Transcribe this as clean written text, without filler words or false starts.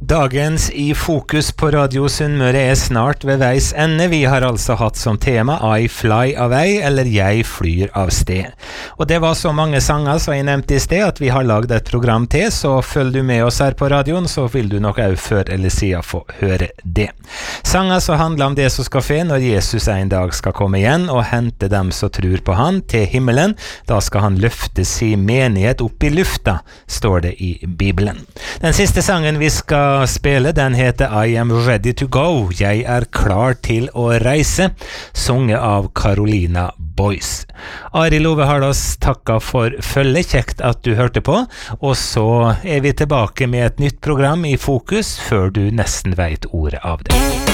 Dagens I Fokus på Radio Sunnmøre snart ved veis ende. Vi har altså hatt som tema I fly away, eller jeg flyr av sted. Og det var så mange sanger som jeg nevnte I sted, at vi har laget et program til, så følg du med oss her på radioen, så vil du nok også før eller siden få høre det. Sanger som handler om det som skal skje når Jesus en dag skal komme igjen og hente dem som tror på han til himmelen. Da skal han løfte sin menighet opp I lufta, står det I Bibelen. Den siste sangen vi skal spille, den heter I am ready to go. Jeg klar til å reise, sunget av Carolina Boys. Ari Love Hardas takka for følge, kjekt at du hørte på, og så vi tilbake med et nytt program I Fokus før du nesten vet ordet av det.